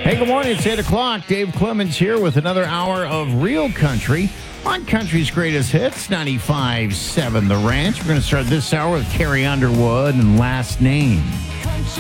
Hey, good morning. It's 8 o'clock. Dave Clemens here with another hour of Real Country on Country's Greatest Hits, 95.7 The Ranch. We're going to start this hour with Carrie Underwood and Last Name.